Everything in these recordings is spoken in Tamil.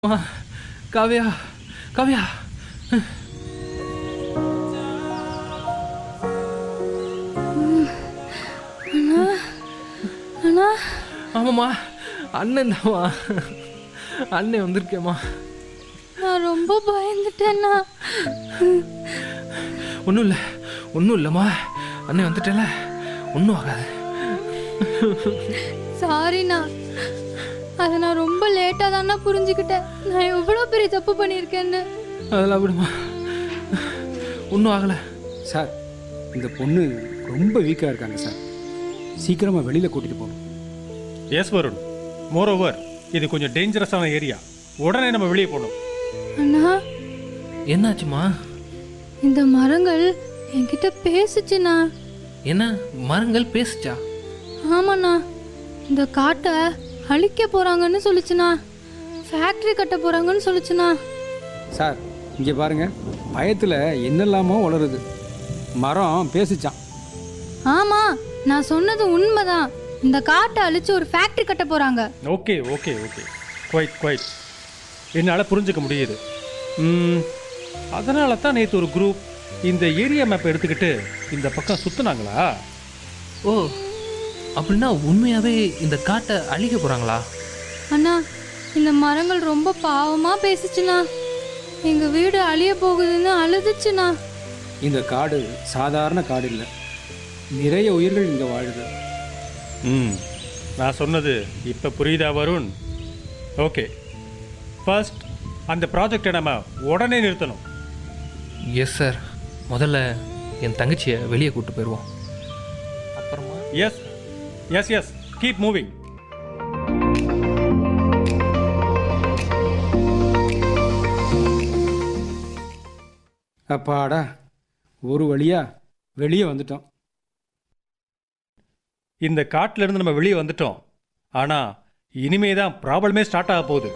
அம்மா, காவ்யா காவ்யா அண்ணா அண்ணா ஆமாம்மா, அண்ணன் தான்மா. அண்ணன் வந்திருக்கேம்மா. நான் ரொம்ப பயந்துட்டேண்ணா. ஒன்றும் இல்லைம்மா. அண்ணன் வந்துட்டேல, ஒன்றும் ஆகாது. சாரிண்ணா, அதை நான் ரொம்ப லேட்டாக தானே புரிஞ்சுக்கிட்டேன். நான் எவ்வளோ பெரிய தப்பு பண்ணியிருக்கேன்னு. அதெல்லாம் விடுமா, ஒன்றும் ஆகலை. சார், இந்த பொண்ணு ரொம்ப வீக்காக இருக்காங்க சார். சீக்கிரமாக வெளியில் கூட்டிகிட்டு போகணும். எஸ் வருண், மோர் ஓவர் இது கொஞ்சம் டேஞ்சரஸான ஏரியா. உடனே நம்ம வெளியே போகணும். அண்ணா, என்னாச்சுமா? இந்த மரங்கள் என்கிட்ட பேசுச்சுண்ணா. என்ன மரங்கள் பேசுச்சா? ஆமாண்ணா, இந்த காட்டை அழிக்க போகிறாங்கன்னு சொல்லுச்சுண்ணா. ஃபேக்ட்ரி கட்ட போகிறாங்கன்னு சொல்லுச்சுண்ணா. சார், இங்கே பாருங்கள், பயத்தில் என்னெல்லாமோ வளருது. மரம் பேசிச்சான். ஆமாம், நான் சொன்னது உண்மைதான். இந்த காட்டை அழிச்சு ஒரு ஃபேக்ட்ரி கட்ட போகிறாங்க. ஓகே ஓகே ஓகே, குவைட் என்னால் புரிஞ்சுக்க முடியுது. அதனால தான் நேற்று ஒரு குரூப் இந்த ஏரியா மேப்பை எடுத்துக்கிட்டு இந்த பக்கம் சுற்றுனாங்களா? ஓ, அப்படின்னா உண்மையாகவே இந்த காட்டை அழிக்க போகிறாங்களா? அண்ணா, இந்த மரங்கள் ரொம்ப பாவமாக பேசுச்சுண்ணா. எங்கள் வீடு அழிய போகுதுன்னு அழுதுச்சுண்ணா. இந்த காடு சாதாரண காடு இல்லை, நிறைய உயிர்கள் இங்கே வாழுது. நான் சொன்னது இப்போ புரியுதா வருண்? ஓகே, ஃபர்ஸ்ட் அந்த ப்ராஜெக்டை நம்ம உடனே நிறுத்தணும். Yes sir. முதல்ல என் தங்கச்சியை வெளியே கூப்பிட்டு போயிடுவோம். அப்புறமா S S S keep moving. அப்பாடா, ஒரு வழியா வெளியே வந்துட்டோம். இந்த காட்டிலேருந்து நம்ம வெளியே வந்துட்டோம். ஆனால் இனிமே தான் ப்ராப்ளமே ஸ்டார்ட் ஆக போகுது.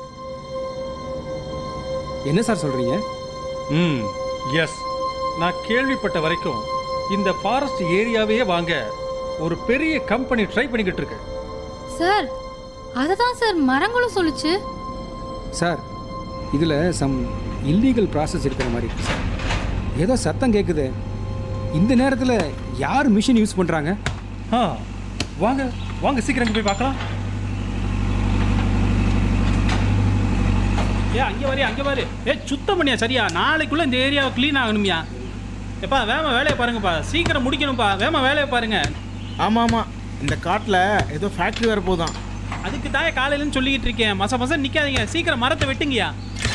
என்ன சார் சொல்கிறீங்க? எஸ், நான் கேள்விப்பட்ட வரைக்கும் இந்த ஃபாரஸ்ட் ஏரியாவே வாங்க ஒரு பெரிய கம்பெனி ட்ரை பண்ணிக்கிட்டு இருக்கு. சார், அதை தான் சார் மரங்களும் சொல்லுச்சு. சார், இதில் சம் இல்லீகல் ப்ராசஸ் இருக்கிற மாதிரி இருக்கு சார். ஏதோ சத்தம் கேட்குது. இந்த நேரத்தில் யார் மிஷின் யூஸ் பண்ணுறாங்க? வாங்க வாங்க, சீக்கிரம் போய் பார்க்கலாம். அங்கே பாரு. சுத்தம் பண்ணியா சரியா? நாளைக்குள்ளே இந்த ஏரியாவை க்ளீன் ஆகணுமியா? எப்பா வேமா வேலையை பாருங்கப்பா, சீக்கிரம் முடிக்கணும்ப்பா. வேமா வேலையை பாருங்க. ஆமாம், இந்த காட்டில் ஏதோ ஃபேக்ட்ரி வர போதான். அதுக்கு தாயே காலையிலன்னு சொல்லிக்கிட்டு இருக்கேன். மசம் நிற்காதீங்க, சீக்கிரம் மரத்தை வெட்டுங்கய்யா.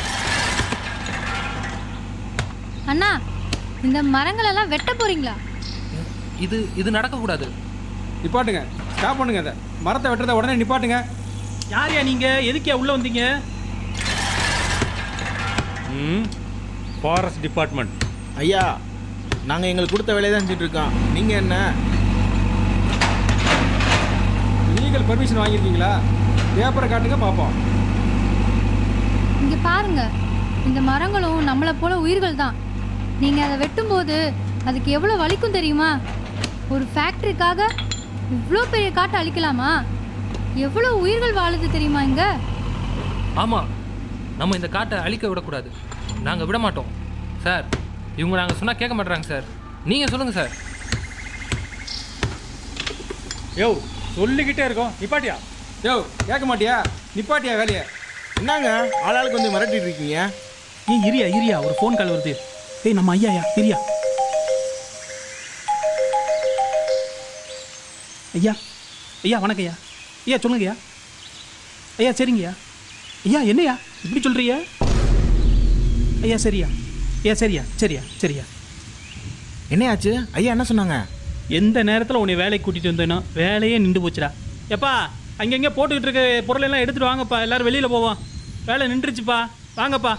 அண்ணா, இந்த மரங்களெல்லாம் வெட்ட போறீங்களா? இது நடக்கக்கூடாது. நிப்பாட்டுங்க, ஸ்டாப் பண்ணுங்க. அதை மரத்தை வெட்டுறதை உடனே நிப்பாட்டுங்க. யாரையா நீங்கள்? எதுக்கியா உள்ளே வந்தீங்க? Forest department. ஐயா, நாங்கள் எங்களுக்கு கொடுத்த வேலையை தான் செஞ்சுட்டு இருக்கோம். நீங்கள் என்ன லீகல் பர்மிஷன் வாங்கியிருக்கீங்களா? பேப்பரை காட்டுங்க பார்ப்போம். இங்க பாருங்க, இந்த மரங்களும் நம்மளை போல உயிர்கள் தான். நீங்க அதை வெட்டும்போது அதுக்கு எவ்வளவு வலிக்கும் தெரியுமா? ஒரு ஃபேக்டரிக்காக இவ்வளோ பெரிய காட்டை அழிக்கலாமா? எவ்வளோ உயிர்கள் வாழுது தெரியுமா இங்க? ஆமாம், நம்ம இந்த காட்டை அழிக்க விடக்கூடாது. நாங்கள் விட மாட்டோம் சார். இவங்க நாங்கள் சொன்னால் கேட்க மாட்டுறாங்க சார். நீங்கள் சொல்லுங்கள் சார். யோ, சொல்லிக்கிட்டே இருக்கோம், நிப்பாட்டியா? யோ, கேட்க மாட்டியா? நிப்பாட்டியா வேலையை? என்னங்க ஆளாளுக்கு வந்து மிரட்டிட்டு இருக்கீங்க? இரியா ஒரு ஃபோன் கால் வருது. நம்ம ஐயா இரியா. ஐயா வணக்கம் ஐயா. ஐயா சொல்லுங்கய்யா. ஐயா சரிங்கய்யா. ஐயா என்னையா இப்படி சொல்கிறீங்க? ஐயா சரியா என்னையாச்சு? ஐயா என்ன சொன்னாங்க? எந்த நேரத்தில் உன்னை வேலைக்கு கூட்டிகிட்டு வந்தேனோ வேலையே நின்று போச்சுடா. எப்பா அங்கங்கே போட்டுக்கிட்டு இருக்க பொருளெல்லாம் எடுத்துகிட்டு வாங்கப்பா, எல்லோரும் வெளியில் போவோம். வேலை நின்றுச்சுப்பா, வாங்கப்பா.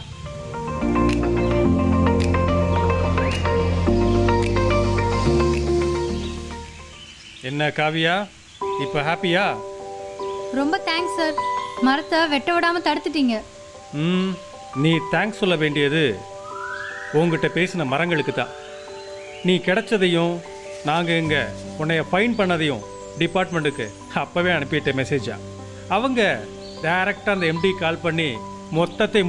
என்ன காவியா, இப்போ ஹாப்பியா? ரொம்ப தேங்க்ஸ் சார், மரத்தை வெட்ட விடாம தடுத்துட்டீங்க. நீ தேங்க்ஸ் சொல்ல வேண்டியது உங்ககிட்ட பேசின மரங்களுக்கு தான். நீ கிடைச்சதையும் நாங்கள் இங்கே உன்னைய ஃபைன் பண்ணதையும் டிபார்ட்மெண்ட்டுக்கு அப்போவே அனுப்பிட்ட மெசேஜா. அவங்க டைரெக்டாக அந்த எம்டி கால் பண்ணி மொத்தத்தை